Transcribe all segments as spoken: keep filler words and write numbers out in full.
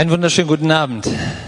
Einen wunderschönen guten Abend.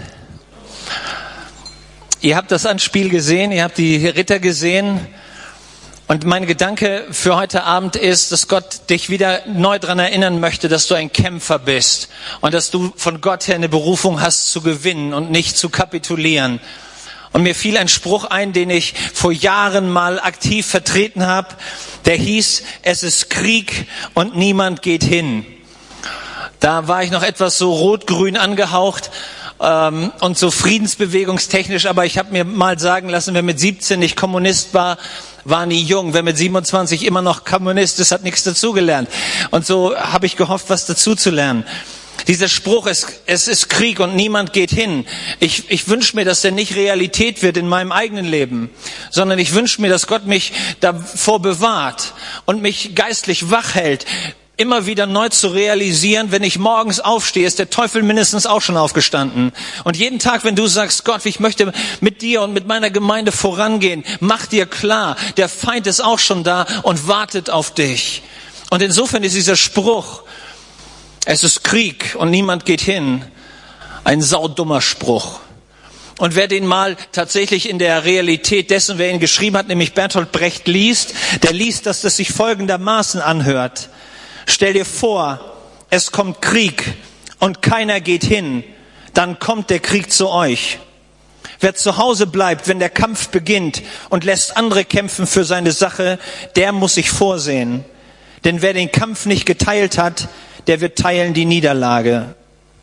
Ihr habt das Anspiel gesehen, ihr habt die Ritter gesehen. Und mein Gedanke für heute Abend ist, dass Gott dich wieder neu daran erinnern möchte, dass du ein Kämpfer bist und dass du von Gott her eine Berufung hast zu gewinnen und nicht zu kapitulieren. Und mir fiel ein Spruch ein, den ich vor Jahren mal aktiv vertreten habe. Der hieß, es ist Krieg und niemand geht hin. Da war ich noch etwas so rot-grün angehaucht ähm, und so friedensbewegungstechnisch. Aber ich habe mir mal sagen lassen, wer mit siebzehn nicht Kommunist war, war nie jung. Wer mit siebenundzwanzig immer noch Kommunist ist, hat nichts dazugelernt. Und so habe ich gehofft, was dazuzulernen. Dieser Spruch, es, es ist Krieg und niemand geht hin. Ich, ich wünsche mir, dass der nicht Realität wird in meinem eigenen Leben, sondern ich wünsche mir, dass Gott mich davor bewahrt und mich geistlich wach hält, immer wieder neu zu realisieren, wenn ich morgens aufstehe, ist der Teufel mindestens auch schon aufgestanden. Und jeden Tag, wenn du sagst, Gott, ich möchte mit dir und mit meiner Gemeinde vorangehen, mach dir klar, der Feind ist auch schon da und wartet auf dich. Und insofern ist dieser Spruch, es ist Krieg und niemand geht hin, ein saudummer Spruch. Und wer den mal tatsächlich in der Realität dessen, wer ihn geschrieben hat, nämlich Bertolt Brecht liest, der liest, dass das sich folgendermaßen anhört. Stell dir vor, es kommt Krieg und keiner geht hin, dann kommt der Krieg zu euch. Wer zu Hause bleibt, wenn der Kampf beginnt und lässt andere kämpfen für seine Sache, der muss sich vorsehen. Denn wer den Kampf nicht geteilt hat, der wird teilen die Niederlage.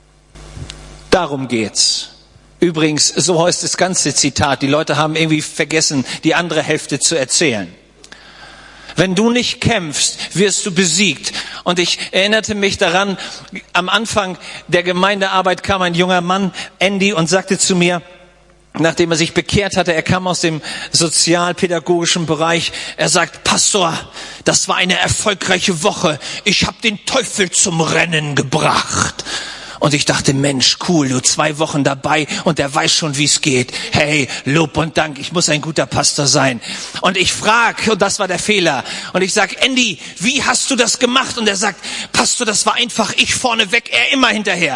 Darum geht's. Übrigens, so heißt das ganze Zitat. Die Leute haben irgendwie vergessen, die andere Hälfte zu erzählen. Wenn du nicht kämpfst, wirst du besiegt. Und ich erinnerte mich daran, am Anfang der Gemeindearbeit kam ein junger Mann, Andy, und sagte zu mir, nachdem er sich bekehrt hatte, er kam aus dem sozialpädagogischen Bereich, er sagt, Pastor, das war eine erfolgreiche Woche. Ich habe den Teufel zum Rennen gebracht. Und ich dachte, Mensch, cool, du zwei Wochen dabei und der weiß schon, wie es geht. Hey, Lob und Dank, ich muss ein guter Pastor sein. Und ich frag, und das war der Fehler, und ich sag, Andy, wie hast du das gemacht? Und er sagt, Pastor, das war einfach, ich vorne weg, er immer hinterher.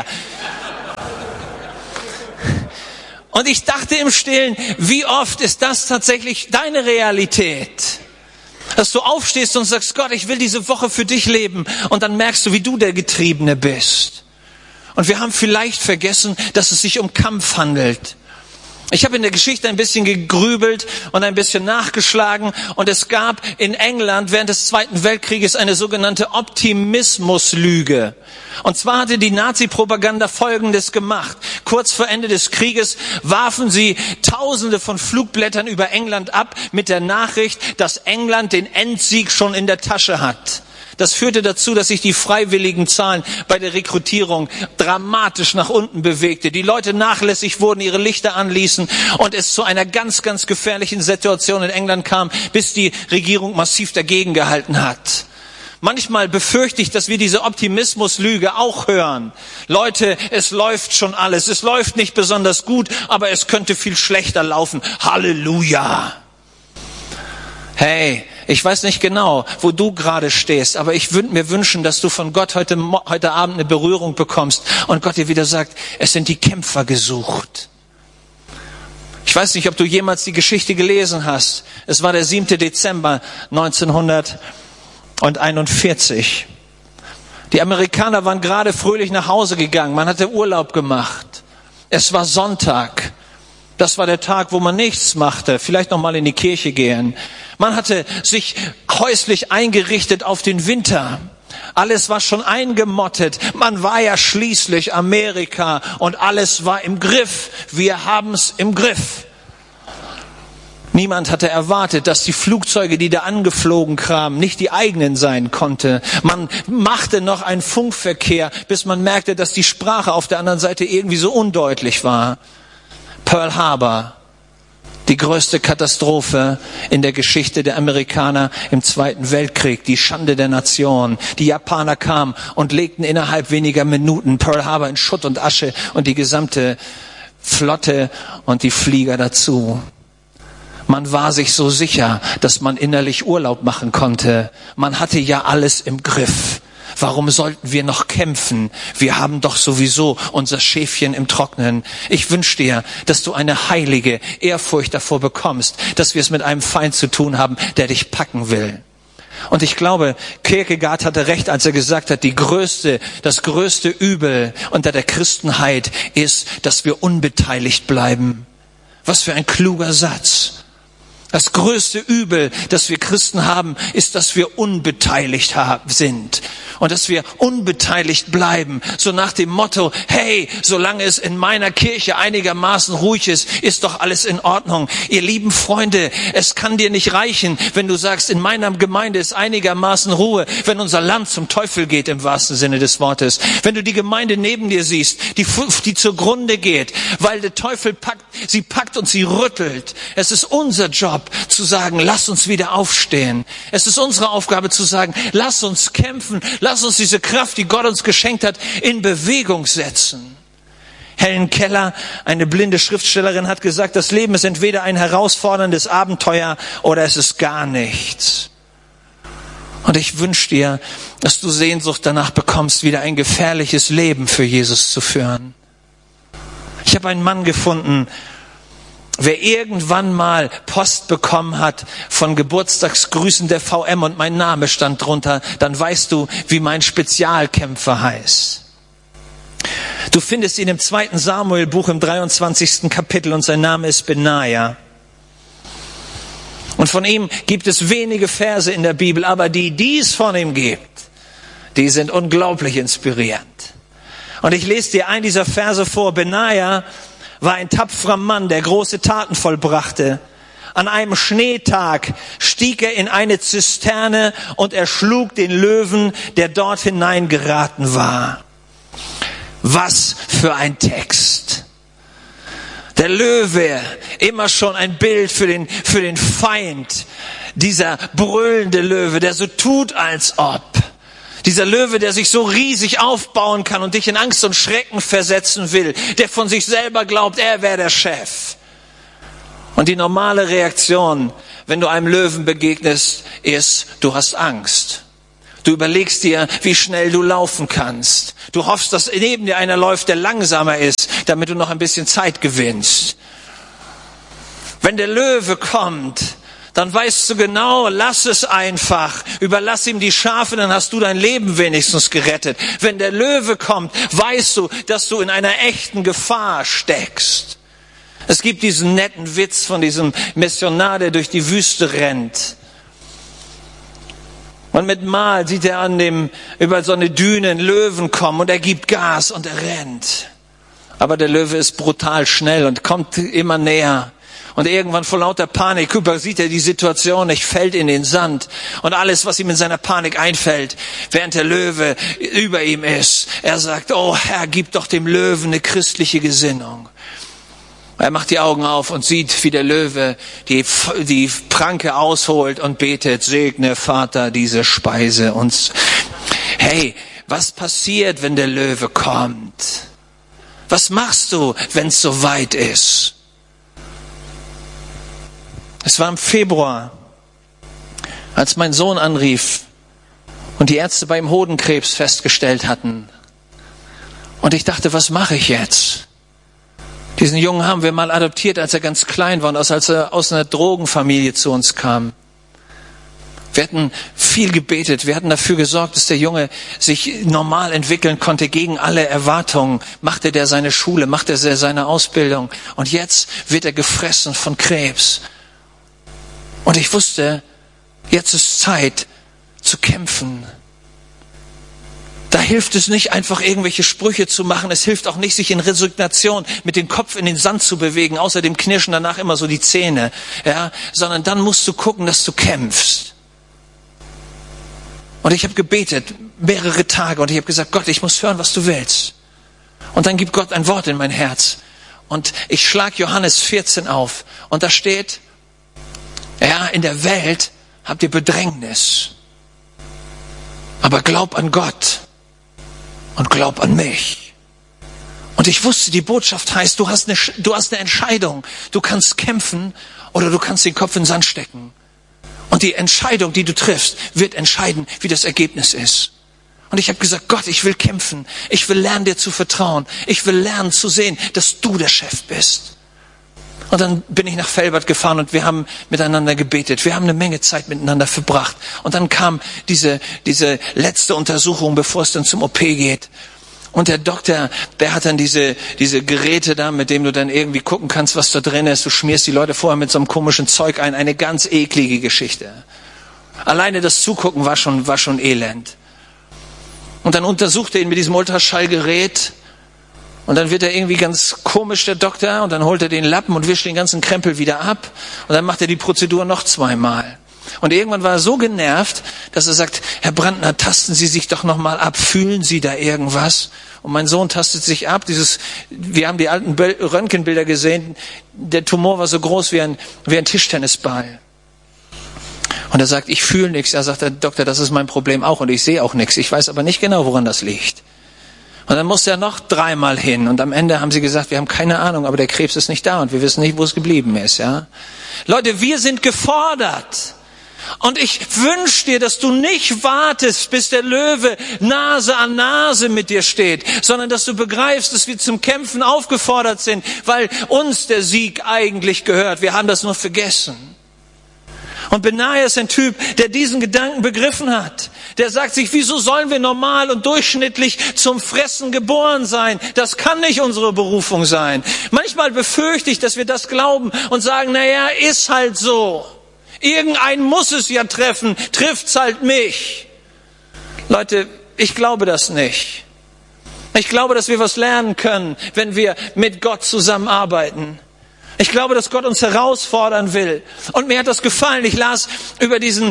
Und ich dachte im Stillen, wie oft ist das tatsächlich deine Realität? Dass du aufstehst und sagst, Gott, ich will diese Woche für dich leben. Und dann merkst du, wie du der Getriebene bist. Und wir haben vielleicht vergessen, dass es sich um Kampf handelt. Ich habe in der Geschichte ein bisschen gegrübelt und ein bisschen nachgeschlagen. Und es gab in England während des Zweiten Weltkrieges eine sogenannte Optimismuslüge. Und zwar hatte die Nazi-Propaganda Folgendes gemacht. Kurz vor Ende des Krieges warfen sie Tausende von Flugblättern über England ab mit der Nachricht, dass England den Endsieg schon in der Tasche hat. Das führte dazu, dass sich die freiwilligen Zahlen bei der Rekrutierung dramatisch nach unten bewegte. Die Leute nachlässig wurden, ihre Lichter anließen und es zu einer ganz, ganz gefährlichen Situation in England kam, bis die Regierung massiv dagegen gehalten hat. Manchmal befürchte ich, dass wir diese Optimismuslüge auch hören. Leute, es läuft schon alles. Es läuft nicht besonders gut, aber es könnte viel schlechter laufen. Halleluja! Hey, ich weiß nicht genau, wo du gerade stehst, aber ich würde mir wünschen, dass du von Gott heute, heute Abend eine Berührung bekommst und Gott dir wieder sagt, es sind die Kämpfer gesucht. Ich weiß nicht, ob du jemals die Geschichte gelesen hast. Es war der siebte Dezember neunzehnhunderteinundvierzig. Die Amerikaner waren gerade fröhlich nach Hause gegangen. Man hatte Urlaub gemacht. Es war Sonntag. Das war der Tag, wo man nichts machte, vielleicht noch mal in die Kirche gehen. Man hatte sich häuslich eingerichtet auf den Winter. Alles war schon eingemottet. Man war ja schließlich Amerika und alles war im Griff. Wir haben's im Griff. Niemand hatte erwartet, dass die Flugzeuge, die da angeflogen kamen, nicht die eigenen sein konnte. Man machte noch einen Funkverkehr, bis man merkte, dass die Sprache auf der anderen Seite irgendwie so undeutlich war. Pearl Harbor, die größte Katastrophe in der Geschichte der Amerikaner im Zweiten Weltkrieg, die Schande der Nation. Die Japaner kamen und legten innerhalb weniger Minuten Pearl Harbor in Schutt und Asche und die gesamte Flotte und die Flieger dazu. Man war sich so sicher, dass man innerlich Urlaub machen konnte. Man hatte ja alles im Griff. Warum sollten wir noch kämpfen? Wir haben doch sowieso unser Schäfchen im Trocknen. Ich wünsche dir, dass du eine heilige Ehrfurcht davor bekommst, dass wir es mit einem Feind zu tun haben, der dich packen will. Und ich glaube, Kierkegaard hatte recht, als er gesagt hat, die größte, das größte Übel unter der Christenheit ist, dass wir unbeteiligt bleiben. Was für ein kluger Satz. Das größte Übel, das wir Christen haben, ist, dass wir unbeteiligt sind. Und dass wir unbeteiligt bleiben. So nach dem Motto, hey, solange es in meiner Kirche einigermaßen ruhig ist, ist doch alles in Ordnung. Ihr lieben Freunde, es kann dir nicht reichen, wenn du sagst, in meiner Gemeinde ist einigermaßen Ruhe, wenn unser Land zum Teufel geht, im wahrsten Sinne des Wortes. Wenn du die Gemeinde neben dir siehst, die, die zugrunde geht, weil der Teufel packt, sie packt und sie rüttelt. Es ist unser Job, zu sagen, lass uns wieder aufstehen. Es ist unsere Aufgabe zu sagen, lass uns kämpfen, lass uns diese Kraft, die Gott uns geschenkt hat, in Bewegung setzen. Helen Keller, eine blinde Schriftstellerin, hat gesagt, das Leben ist entweder ein herausforderndes Abenteuer oder es ist gar nichts. Und ich wünsche dir, dass du Sehnsucht danach bekommst, wieder ein gefährliches Leben für Jesus zu führen. Ich habe einen Mann gefunden, wer irgendwann mal Post bekommen hat von Geburtstagsgrüßen der V M und mein Name stand drunter, dann weißt du, wie mein Spezialkämpfer heißt. Du findest ihn im zweiten Samuel-Buch im dreiundzwanzigsten Kapitel und sein Name ist Benaja. Und von ihm gibt es wenige Verse in der Bibel, aber die, die es von ihm gibt, die sind unglaublich inspirierend. Und ich lese dir einen dieser Verse vor. Benaja war ein tapferer Mann, der große Taten vollbrachte. An einem Schneetag stieg er in eine Zisterne und erschlug den Löwen, der dort hineingeraten war. Was für ein Text. Der Löwe, immer schon ein Bild für den, für den Feind. Dieser brüllende Löwe, der so tut, als ob. Dieser Löwe, der sich so riesig aufbauen kann und dich in Angst und Schrecken versetzen will, der von sich selber glaubt, er wäre der Chef. Und die normale Reaktion, wenn du einem Löwen begegnest, ist, du hast Angst. Du überlegst dir, wie schnell du laufen kannst. Du hoffst, dass neben dir einer läuft, der langsamer ist, damit du noch ein bisschen Zeit gewinnst. Wenn der Löwe kommt, dann weißt du genau, lass es einfach. Überlass ihm die Schafe, dann hast du dein Leben wenigstens gerettet. Wenn der Löwe kommt, weißt du, dass du in einer echten Gefahr steckst. Es gibt diesen netten Witz von diesem Missionar, der durch die Wüste rennt. Und mit Mal sieht er an dem, über so eine Düne einen Löwen kommen und er gibt Gas und er rennt. Aber der Löwe ist brutal schnell und kommt immer näher. Und irgendwann vor lauter Panik übersieht er die Situation nicht, fällt in den Sand. Und alles, was ihm in seiner Panik einfällt, während der Löwe über ihm ist, er sagt, oh Herr, gib doch dem Löwen eine christliche Gesinnung. Er macht die Augen auf und sieht, wie der Löwe die, die Pranke ausholt und betet, segne Vater diese Speise. Und hey, was passiert, wenn der Löwe kommt? Was machst du, wenn es so weit ist? Es war im Februar, als mein Sohn anrief und die Ärzte bei ihm Hodenkrebs festgestellt hatten. Und ich dachte, was mache ich jetzt? Diesen Jungen haben wir mal adoptiert, als er ganz klein war und als er aus einer Drogenfamilie zu uns kam. Wir hatten viel gebetet, wir hatten dafür gesorgt, dass der Junge sich normal entwickeln konnte gegen alle Erwartungen. Machte der seine Schule, machte er seine Ausbildung und jetzt wird er gefressen von Krebs. Und ich wusste, jetzt ist Zeit zu kämpfen. Da hilft es nicht, einfach irgendwelche Sprüche zu machen. Es hilft auch nicht, sich in Resignation mit dem Kopf in den Sand zu bewegen. Außerdem knirschen danach immer so die Zähne. Ja, sondern dann musst du gucken, dass du kämpfst. Und ich habe gebetet, mehrere Tage. Und ich habe gesagt, Gott, ich muss hören, was du willst. Und dann gibt Gott ein Wort in mein Herz. Und ich schlag Johannes vierzehn auf. Und da steht, ja, in der Welt habt ihr Bedrängnis. Aber glaub an Gott und glaub an mich. Und ich wusste, die Botschaft heißt, du hast eine, du hast eine Entscheidung. Du kannst kämpfen oder du kannst den Kopf in den Sand stecken. Und die Entscheidung, die du triffst, wird entscheiden, wie das Ergebnis ist. Und ich habe gesagt, Gott, ich will kämpfen. Ich will lernen, dir zu vertrauen. Ich will lernen zu sehen, dass du der Chef bist. Und dann bin ich nach Velbert gefahren und wir haben miteinander gebetet. Wir haben eine Menge Zeit miteinander verbracht. Und dann kam diese, diese letzte Untersuchung, bevor es dann zum O P geht. Und der Doktor, der hat dann diese, diese Geräte da, mit dem du dann irgendwie gucken kannst, was da drin ist. Du schmierst die Leute vorher mit so einem komischen Zeug ein. Eine ganz eklige Geschichte. Alleine das Zugucken war schon, war schon elend. Und dann untersucht er ihn mit diesem Ultraschallgerät. Und dann wird er irgendwie ganz komisch, der Doktor. Und dann holt er den Lappen und wischt den ganzen Krempel wieder ab. Und dann macht er die Prozedur noch zweimal. Und irgendwann war er so genervt, dass er sagt, Herr Brandner, tasten Sie sich doch noch mal ab. Fühlen Sie da irgendwas? Und mein Sohn tastet sich ab. Dieses, wir haben die alten Röntgenbilder gesehen. Der Tumor war so groß wie ein, wie ein Tischtennisball. Und er sagt, ich fühle nichts. Er sagt, der Doktor, das ist mein Problem auch und ich sehe auch nichts. Ich weiß aber nicht genau, woran das liegt. Und dann musste er noch dreimal hin und am Ende haben sie gesagt, wir haben keine Ahnung, aber der Krebs ist nicht da und wir wissen nicht, wo es geblieben ist. Ja, Leute, wir sind gefordert. Und ich wünsche dir, dass du nicht wartest, bis der Löwe Nase an Nase mit dir steht, sondern dass du begreifst, dass wir zum Kämpfen aufgefordert sind, weil uns der Sieg eigentlich gehört. Wir haben das nur vergessen. Und Benaja ist ein Typ, der diesen Gedanken begriffen hat. Der sagt sich, wieso sollen wir normal und durchschnittlich zum Fressen geboren sein? Das kann nicht unsere Berufung sein. Manchmal befürchte ich, dass wir das glauben und sagen, naja, ist halt so. Irgendein muss es ja treffen, trifft's halt mich. Leute, ich glaube das nicht. Ich glaube, dass wir was lernen können, wenn wir mit Gott zusammenarbeiten. Ich glaube, dass Gott uns herausfordern will. Und mir hat das gefallen. Ich las über diesen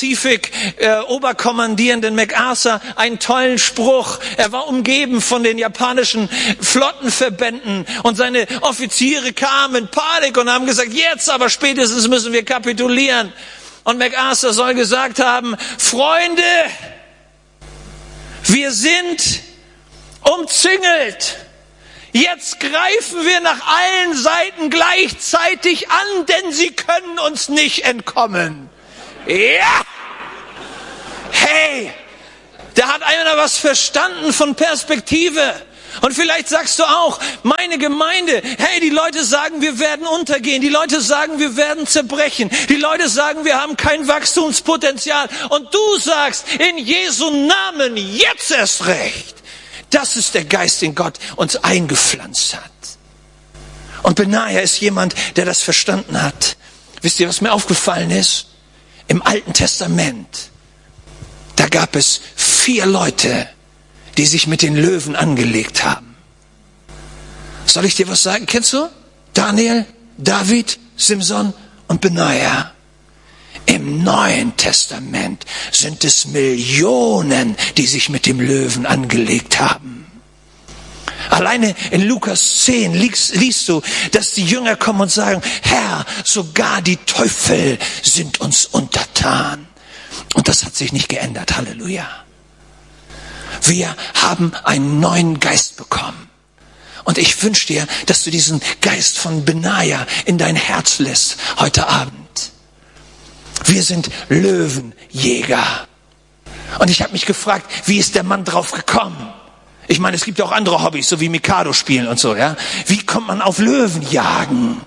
Pazifik-Oberkommandierenden äh, MacArthur einen tollen Spruch. Er war umgeben von den japanischen Flottenverbänden und seine Offiziere kamen in Panik und haben gesagt, jetzt aber spätestens müssen wir kapitulieren. Und MacArthur soll gesagt haben, Freunde, wir sind umzingelt. Jetzt greifen wir nach allen Seiten gleichzeitig an, denn sie können uns nicht entkommen. Ja! Hey! Da hat einer was verstanden von Perspektive. Und vielleicht sagst du auch, meine Gemeinde, hey, die Leute sagen, wir werden untergehen. Die Leute sagen, wir werden zerbrechen. Die Leute sagen, wir haben kein Wachstumspotenzial. Und du sagst, in Jesu Namen, jetzt erst recht. Das ist der Geist, den Gott uns eingepflanzt hat. Und Benaja ist jemand, der das verstanden hat. Wisst ihr, was mir aufgefallen ist? Im Alten Testament, da gab es vier Leute, die sich mit den Löwen angelegt haben. Soll ich dir was sagen? Kennst du? Daniel, David, Simson und Benaja. Im Neuen Testament sind es Millionen, die sich mit dem Löwen angelegt haben. Alleine in Lukas zehn liest, liest du, dass die Jünger kommen und sagen, Herr, sogar die Teufel sind uns untertan. Und das hat sich nicht geändert. Halleluja. Wir haben einen neuen Geist bekommen. Und ich wünsche dir, dass du diesen Geist von Benaja in dein Herz lässt heute Abend. Wir sind Löwenjäger. Und ich habe mich gefragt, wie ist der Mann drauf gekommen? Ich meine, es gibt ja auch andere Hobbys, so wie Mikado spielen und so, ja. Wie kommt man auf Löwenjagen?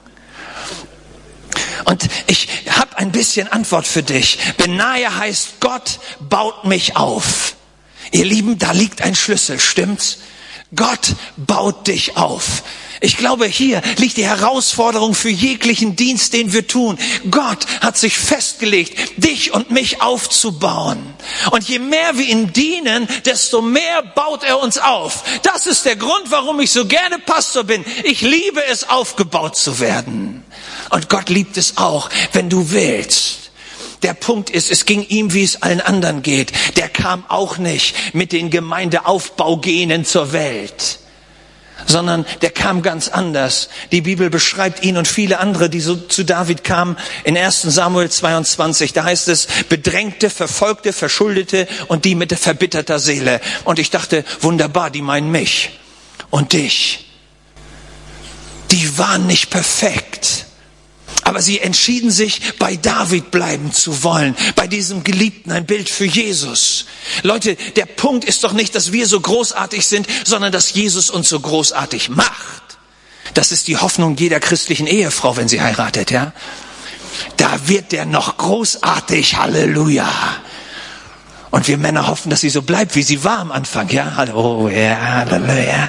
Und ich habe ein bisschen Antwort für dich. Benaja heißt, Gott baut mich auf. Ihr Lieben, da liegt ein Schlüssel, stimmt's? Gott baut dich auf. Ich glaube, hier liegt die Herausforderung für jeglichen Dienst, den wir tun. Gott hat sich festgelegt, dich und mich aufzubauen. Und je mehr wir ihm dienen, desto mehr baut er uns auf. Das ist der Grund, warum ich so gerne Pastor bin. Ich liebe es, aufgebaut zu werden. Und Gott liebt es auch, wenn du willst. Der Punkt ist, es ging ihm, wie es allen anderen geht. Der kam auch nicht mit den Gemeindeaufbaugenen zur Welt, sondern der kam ganz anders. Die Bibel beschreibt ihn und viele andere, die so zu David kamen, in ersten Samuel zweiundzwanzig. Da heißt es, Bedrängte, Verfolgte, Verschuldete und die mit verbitterter Seele. Und ich dachte, wunderbar, die meinen mich und dich. Die waren nicht perfekt. Aber sie entschieden sich, bei David bleiben zu wollen, bei diesem Geliebten, ein Bild für Jesus. Leute, der Punkt ist doch nicht, dass wir so großartig sind, sondern dass Jesus uns so großartig macht. Das ist die Hoffnung jeder christlichen Ehefrau, wenn sie heiratet, ja. Da wird der noch großartig, Halleluja. Und wir Männer hoffen, dass sie so bleibt, wie sie war am Anfang, ja. Halleluja, Halleluja.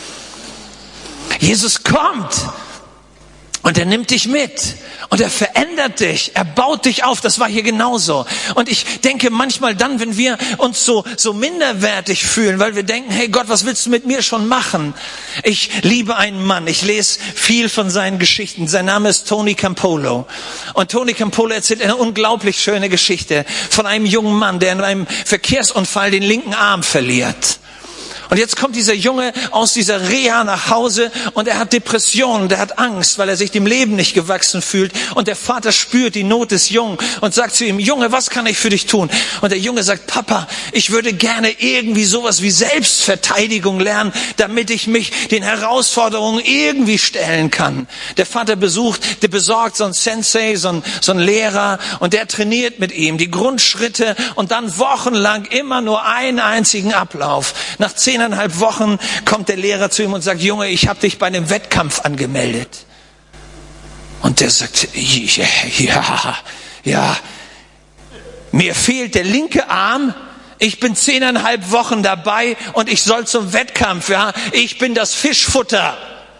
Jesus kommt. Und er nimmt dich mit und er verändert dich, er baut dich auf. Das war hier genauso. Und ich denke manchmal dann, wenn wir uns so so minderwertig fühlen, weil wir denken, hey Gott, was willst du mit mir schon machen? Ich liebe einen Mann, ich lese viel von seinen Geschichten. Sein Name ist Tony Campolo. Und Tony Campolo erzählt eine unglaublich schöne Geschichte von einem jungen Mann, der in einem Verkehrsunfall den linken Arm verliert. Und jetzt kommt dieser Junge aus dieser Reha nach Hause und er hat Depressionen, der hat Angst, weil er sich dem Leben nicht gewachsen fühlt. Und der Vater spürt die Not des Jungen und sagt zu ihm, Junge, was kann ich für dich tun? Und der Junge sagt, Papa, ich würde gerne irgendwie sowas wie Selbstverteidigung lernen, damit ich mich den Herausforderungen irgendwie stellen kann. Der Vater besucht, der besorgt so einen Sensei, so einen, so einen Lehrer und der trainiert mit ihm die Grundschritte und dann wochenlang immer nur einen einzigen Ablauf. Nach zehn Eineinhalb Wochen kommt der Lehrer zu ihm und sagt, Junge, ich habe dich bei einem Wettkampf angemeldet. Und der sagt, ja, ja, ja, mir fehlt der linke Arm, ich bin zehneinhalb Wochen dabei und ich soll zum Wettkampf, ja, ich bin das Fischfutter.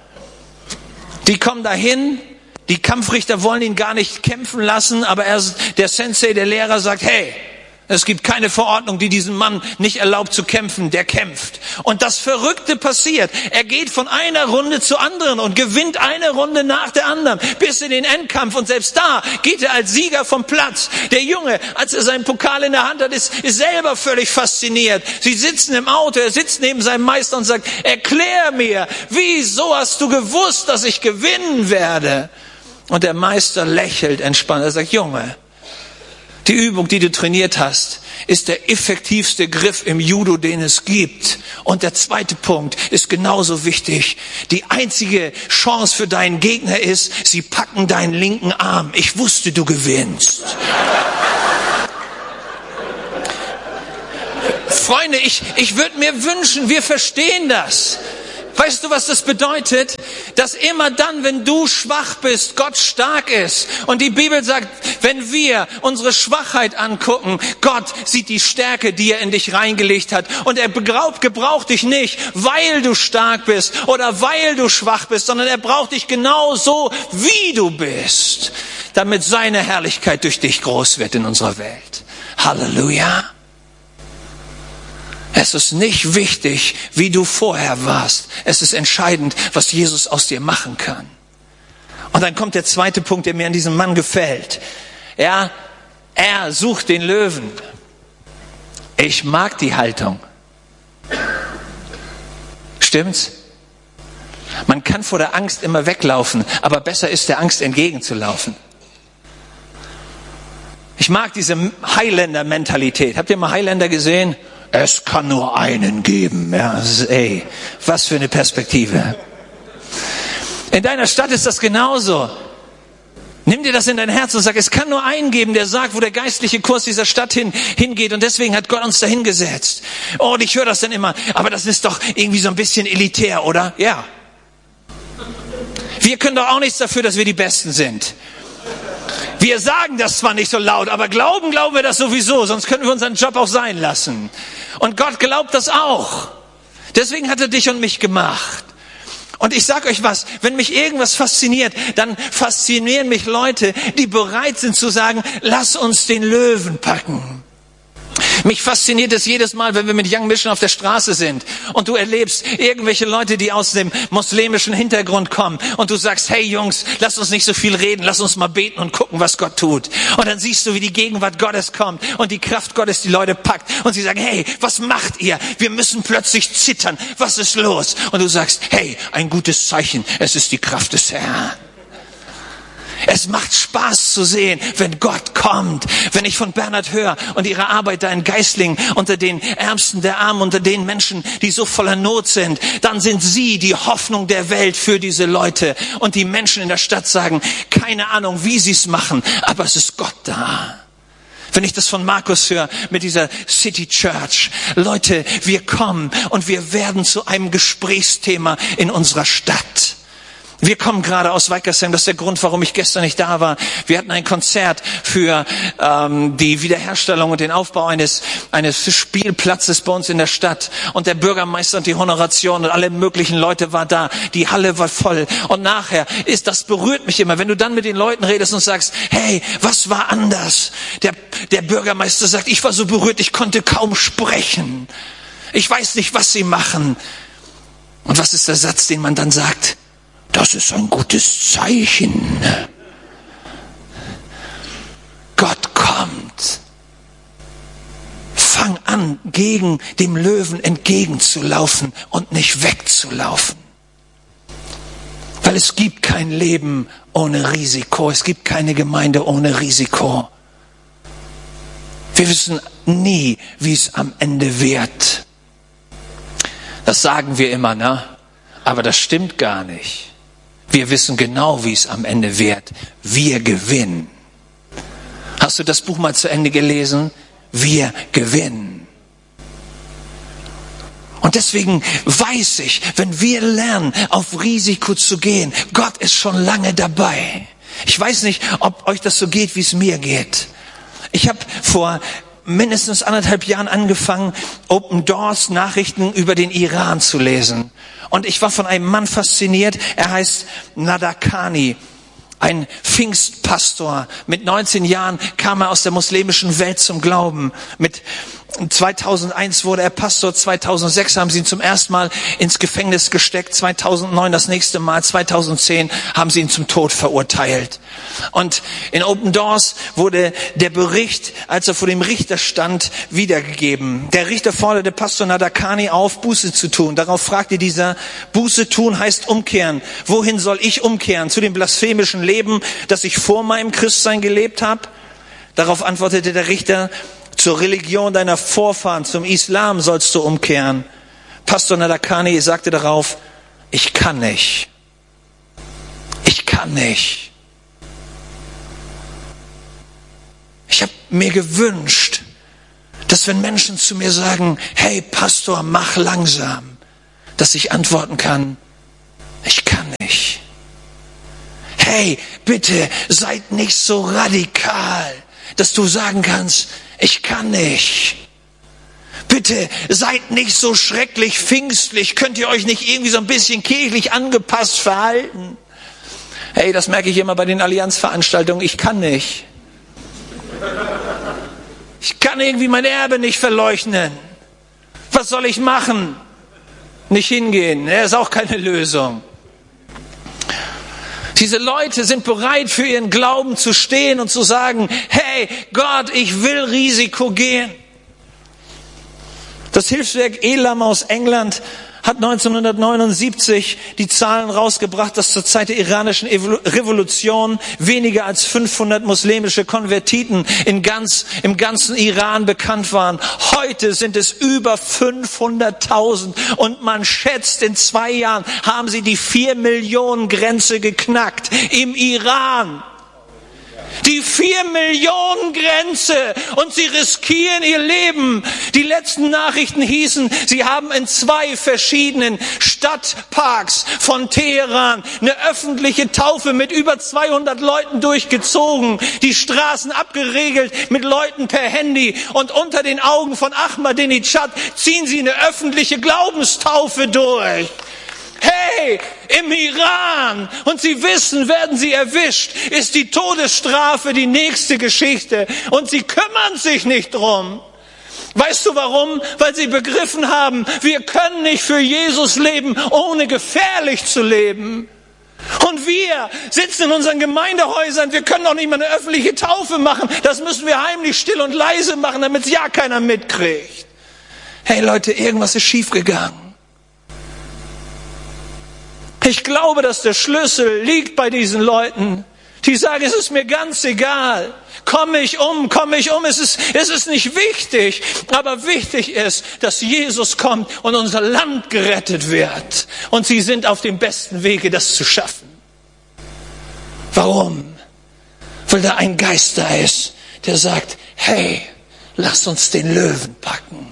Die kommen dahin, die Kampfrichter wollen ihn gar nicht kämpfen lassen, aber er, der Sensei, der Lehrer sagt, hey, es gibt keine Verordnung, die diesem Mann nicht erlaubt zu kämpfen, der kämpft. Und das Verrückte passiert. Er geht von einer Runde zur anderen und gewinnt eine Runde nach der anderen bis in den Endkampf. Und selbst da geht er als Sieger vom Platz. Der Junge, als er seinen Pokal in der Hand hat, ist, ist selber völlig fasziniert. Sie sitzen im Auto, er sitzt neben seinem Meister und sagt, erklär mir, wieso hast du gewusst, dass ich gewinnen werde? Und der Meister lächelt entspannt. Er sagt, Junge, die Übung, die du trainiert hast, ist der effektivste Griff im Judo, den es gibt. Und der zweite Punkt ist genauso wichtig. Die einzige Chance für deinen Gegner ist, sie packen deinen linken Arm. Ich wusste, du gewinnst. Freunde, ich, ich würde mir wünschen, wir verstehen das. Weißt du, was das bedeutet? Dass immer dann, wenn du schwach bist, Gott stark ist. Und die Bibel sagt, wenn wir unsere Schwachheit angucken, Gott sieht die Stärke, die er in dich reingelegt hat. Und er gebraucht, gebraucht dich nicht, weil du stark bist oder weil du schwach bist, sondern er braucht dich genau so, wie du bist, damit seine Herrlichkeit durch dich groß wird in unserer Welt. Halleluja. Es ist nicht wichtig, wie du vorher warst. Es ist entscheidend, was Jesus aus dir machen kann. Und dann kommt der zweite Punkt, der mir an diesem Mann gefällt. Ja, er sucht den Löwen. Ich mag die Haltung. Stimmt's? Man kann vor der Angst immer weglaufen, aber besser ist, der Angst entgegenzulaufen. Ich mag diese Highlander-Mentalität. Habt ihr mal Highlander gesehen? Es kann nur einen geben. Ja, ey, was für eine Perspektive. In deiner Stadt ist das genauso. Nimm dir das in dein Herz und sag, es kann nur einen geben, der sagt, wo der geistliche Kurs dieser Stadt hin, hingeht. Und deswegen hat Gott uns dahin gesetzt. Oh, und ich höre das dann immer. Aber das ist doch irgendwie so ein bisschen elitär, oder? Ja. Wir können doch auch nichts dafür, dass wir die Besten sind. Wir sagen das zwar nicht so laut, aber glauben, glauben wir das sowieso, sonst könnten wir unseren Job auch sein lassen. Und Gott glaubt das auch. Deswegen hat er dich und mich gemacht. Und ich sag euch was, wenn mich irgendwas fasziniert, dann faszinieren mich Leute, die bereit sind zu sagen, lass uns den Löwen packen. Mich fasziniert es jedes Mal, wenn wir mit Young Mission auf der Straße sind und du erlebst irgendwelche Leute, die aus dem muslimischen Hintergrund kommen und du sagst, hey Jungs, lass uns nicht so viel reden, lass uns mal beten und gucken, was Gott tut. Und dann siehst du, wie die Gegenwart Gottes kommt und die Kraft Gottes die Leute packt und sie sagen, hey, was macht ihr? Wir müssen plötzlich zittern. Was ist los? Und du sagst, hey, ein gutes Zeichen, es ist die Kraft des Herrn. Es macht Spaß zu sehen, wenn Gott kommt. Wenn ich von Bernhard höre und ihre Arbeit da in Geislingen unter den Ärmsten der Armen, unter den Menschen, die so voller Not sind, dann sind sie die Hoffnung der Welt für diese Leute. Und die Menschen in der Stadt sagen, keine Ahnung, wie sie es machen, aber es ist Gott da. Wenn ich das von Markus höre mit dieser City Church. Leute, wir kommen und wir werden zu einem Gesprächsthema in unserer Stadt. Wir kommen gerade aus Weikersheim, das ist der Grund, warum ich gestern nicht da war. Wir hatten ein Konzert für ähm, die Wiederherstellung und den Aufbau eines eines Spielplatzes bei uns in der Stadt. Und der Bürgermeister und die Honoration und alle möglichen Leute war da. Die Halle war voll. Und nachher ist, das berührt mich immer, wenn du dann mit den Leuten redest und sagst, hey, was war anders? Der, der Bürgermeister sagt, ich war so berührt, ich konnte kaum sprechen. Ich weiß nicht, was sie machen. Und was ist der Satz, den man dann sagt? Das ist ein gutes Zeichen. Gott kommt. Fang an, gegen dem Löwen entgegenzulaufen und nicht wegzulaufen. Weil es gibt kein Leben ohne Risiko. Es gibt keine Gemeinde ohne Risiko. Wir wissen nie, wie es am Ende wird. Das sagen wir immer, ne? Aber das stimmt gar nicht. Wir wissen genau, wie es am Ende wird. Wir gewinnen. Hast du das Buch mal zu Ende gelesen? Wir gewinnen. Und deswegen weiß ich, wenn wir lernen, auf Risiko zu gehen, Gott ist schon lange dabei. Ich weiß nicht, ob euch das so geht, wie es mir geht. Ich habe vor mindestens anderthalb Jahren angefangen, Open Doors Nachrichten über den Iran zu lesen. Und ich war von einem Mann fasziniert, er heißt Nader Kani, ein Pfingstpastor. Mit neunzehn Jahren kam er aus der muslimischen Welt zum Glauben. Mit zweitausendeins wurde er Pastor, zweitausendsechs haben sie ihn zum ersten Mal ins Gefängnis gesteckt, zweitausendneun das nächste Mal, zweitausendzehn haben sie ihn zum Tod verurteilt. Und in Open Doors wurde der Bericht, als er vor dem Richter stand, wiedergegeben. Der Richter forderte Pastor Nader Kani auf, Buße zu tun. Darauf fragte dieser, Buße tun heißt umkehren. Wohin soll ich umkehren? Zu dem blasphemischen Leben, das ich vor meinem Christsein gelebt habe? Darauf antwortete der Richter, zur Religion deiner Vorfahren, zum Islam sollst du umkehren. Pastor Nader Kani sagte darauf, ich kann nicht. Ich kann nicht. Ich habe mir gewünscht, dass wenn Menschen zu mir sagen, hey Pastor, mach langsam, dass ich antworten kann, ich kann nicht. Hey, bitte seid nicht so radikal, dass du sagen kannst, ich kann nicht. Bitte seid nicht so schrecklich pfingstlich. Könnt ihr euch nicht irgendwie so ein bisschen kirchlich angepasst verhalten? Hey, das merke ich immer bei den Allianzveranstaltungen. Ich kann nicht. Ich kann irgendwie mein Erbe nicht verleugnen. Was soll ich machen? Nicht hingehen. Das ist auch keine Lösung. Diese Leute sind bereit, für ihren Glauben zu stehen und zu sagen, hey Gott, ich will Risiko gehen. Das Hilfswerk Elam aus England hat neunzehnhundertneunundsiebzig die Zahlen rausgebracht, dass zur Zeit der iranischen Revolution weniger als fünfhundert muslimische Konvertiten in ganz, im ganzen Iran bekannt waren. Heute sind es über fünfhunderttausend und man schätzt, in zwei Jahren haben sie die vier Millionen Grenze geknackt im Iran. Die vier Millionen Grenze und sie riskieren ihr Leben. Die letzten Nachrichten hießen, sie haben in zwei verschiedenen Stadtparks von Teheran eine öffentliche Taufe mit über zweihundert Leuten durchgezogen, die Straßen abgeregelt mit Leuten per Handy und unter den Augen von Ahmadinejad ziehen sie eine öffentliche Glaubenstaufe durch. Hey, im Iran, und sie wissen, werden sie erwischt, ist die Todesstrafe die nächste Geschichte. Und sie kümmern sich nicht drum. Weißt du warum? Weil sie begriffen haben, wir können nicht für Jesus leben, ohne gefährlich zu leben. Und wir sitzen in unseren Gemeindehäusern, wir können auch nicht mal eine öffentliche Taufe machen. Das müssen wir heimlich still und leise machen, damit es ja keiner mitkriegt. Hey Leute, irgendwas ist schiefgegangen. Ich glaube, dass der Schlüssel liegt bei diesen Leuten, Die sagen, es ist mir ganz egal. Komme ich um, komme ich um, es ist, es ist nicht wichtig. Aber wichtig ist, dass Jesus kommt und unser Land gerettet wird. Und sie sind auf dem besten Wege, das zu schaffen. Warum? Weil da ein Geist da ist, der sagt, hey, lass uns den Löwen packen.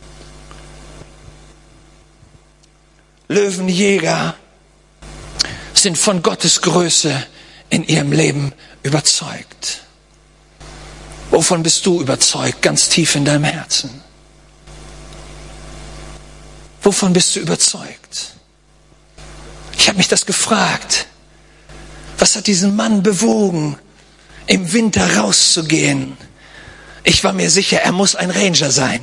Löwenjäger sind von Gottes Größe in ihrem Leben überzeugt. Wovon bist du überzeugt, ganz tief in deinem Herzen? Wovon bist du überzeugt? Ich habe mich das gefragt. Was hat diesen Mann bewogen, im Winter rauszugehen? Ich war mir sicher, er muss ein Ranger sein.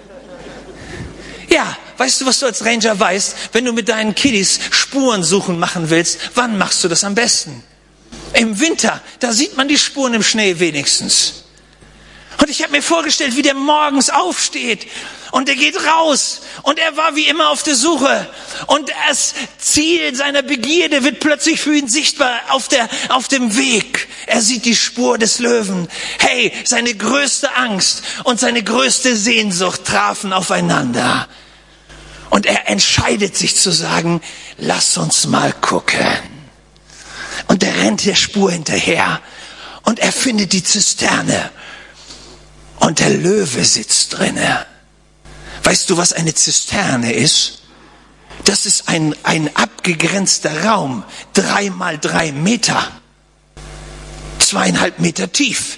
Ja, weißt du, was du als Ranger weißt? Wenn du mit deinen Kiddies Spurensuchen machen willst, wann machst du das am besten? Im Winter, da sieht man die Spuren im Schnee wenigstens. Und ich habe mir vorgestellt, wie der morgens aufsteht und er geht raus und er war wie immer auf der Suche und das Ziel seiner Begierde wird plötzlich für ihn sichtbar auf der, auf dem Weg. Er sieht die Spur des Löwen. Hey, seine größte Angst und seine größte Sehnsucht trafen aufeinander. Und er entscheidet sich zu sagen, lass uns mal gucken. Und er rennt der Spur hinterher und er findet die Zisterne. Und der Löwe sitzt drinne. Weißt du, was eine Zisterne ist? Das ist ein, ein abgegrenzter Raum. Drei mal drei Meter. Zweieinhalb Meter tief.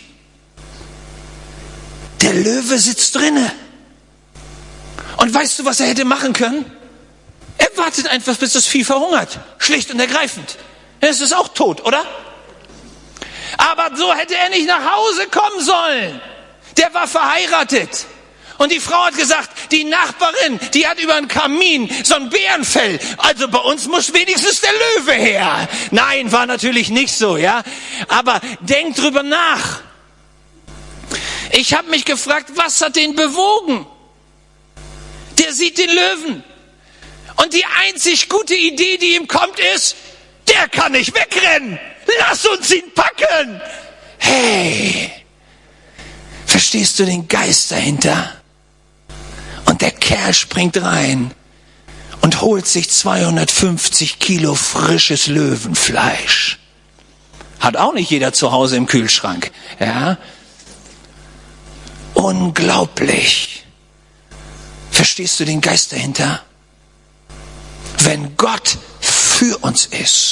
Der Löwe sitzt drinne. Und weißt du, was er hätte machen können? Er wartet einfach, bis das Vieh verhungert. Schlicht und ergreifend. Es ist auch tot, oder? Aber so hätte er nicht nach Hause kommen sollen. Der war verheiratet. Und die Frau hat gesagt, die Nachbarin, die hat über einen Kamin so ein Bärenfell. Also bei uns muss wenigstens der Löwe her. Nein, war natürlich nicht so, ja. Aber denk drüber nach. Ich habe mich gefragt, was hat den bewogen? Der sieht den Löwen. Und die einzig gute Idee, die ihm kommt, ist, der kann nicht wegrennen. Lass uns ihn packen. Hey. Verstehst du den Geist dahinter? Und der Kerl springt rein und holt sich zweihundertfünfzig Kilo frisches Löwenfleisch. Hat auch nicht jeder zu Hause im Kühlschrank. Ja? Unglaublich. Verstehst du den Geist dahinter? Wenn Gott für uns ist,